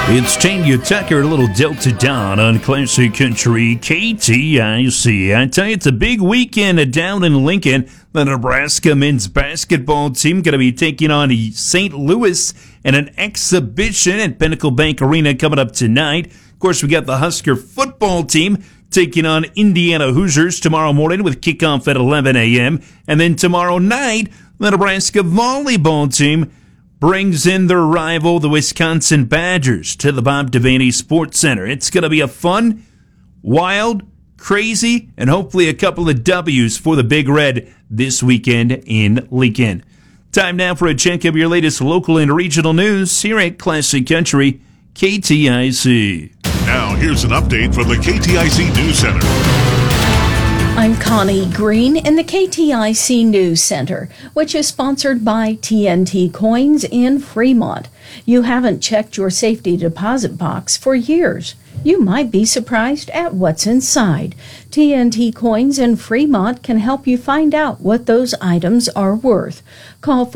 It's Tanya Tucker, a little Delta Dawn on Classic Country KTIC. I tell you, it's a big weekend down in Lincoln. The Nebraska men's basketball team going to be taking on St. Louis in an exhibition at Pinnacle Bank Arena coming up tonight. Of course, we got the Husker football team taking on Indiana Hoosiers tomorrow morning with kickoff at 11 a.m. And then tomorrow night, the Nebraska volleyball team brings in their rival, the Wisconsin Badgers, to the Bob Devaney Sports Center. It's going to be a fun, wild, crazy, and hopefully a couple of W's for the Big Red this weekend in Lincoln. Time now for a check of your latest local and regional news here at Classic Country KTIC. Now here's an update from the KTIC News Center. I'm Connie Green in the KTIC News Center, which is sponsored by TNT Coins in Fremont. You haven't checked your safety deposit box for years. You might be surprised at what's inside. TNT Coins in Fremont can help you find out what those items are worth. Call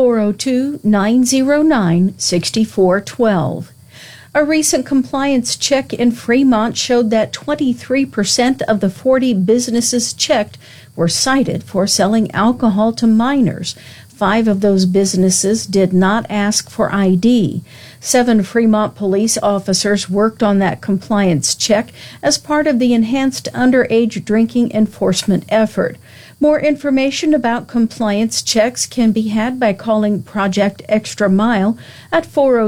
402-909-6412. A recent compliance check in Fremont showed that 23% of the 40 businesses checked were cited for selling alcohol to minors. 5 of those businesses did not ask for ID. 7 Fremont police officers worked on that compliance check as part of the enhanced underage drinking enforcement effort. More information about compliance checks can be had by calling Project Extra Mile at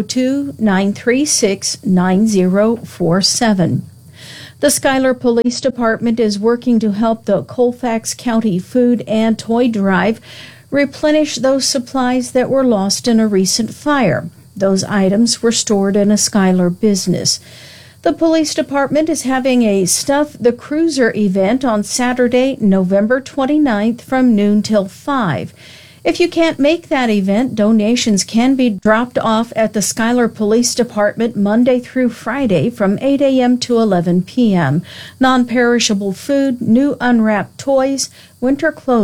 402-936-9047. The Schuyler Police Department is working to help the Colfax County Food and Toy Drive replenish those supplies that were lost in a recent fire. Those items were stored in a Schuyler business. The police department is having a Stuff the Cruiser event on Saturday, November 29th from noon till 5. If you can't make that event, donations can be dropped off at the Schuyler Police Department Monday through Friday from 8 a.m. to 11 p.m. Non-perishable food, new unwrapped toys, winter clothing,